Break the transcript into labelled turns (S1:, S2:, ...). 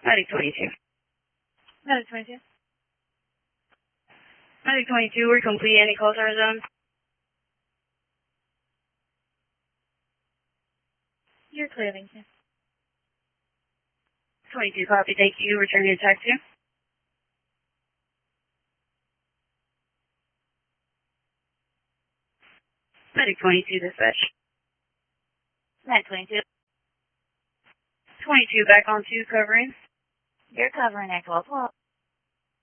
S1: Medic 22.
S2: Medic 22.
S1: Medic 22, we're complete. Any calls on our zone?
S2: You're clear, thank you.
S1: 22, copy, thank you. Return your attack 2. Medic 22, dispatch.
S2: Medic 22.
S1: 22, back on 2, covering.
S2: You're covering at 12.